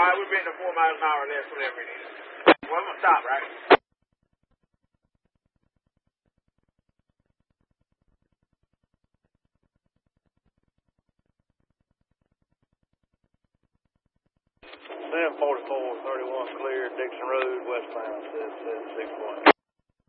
All right, we're getting to 4 miles an hour less, whatever it is. Well, I'm going to stop, right? Sam 44, 31 clear, Dixon Road, westbound, 776 1.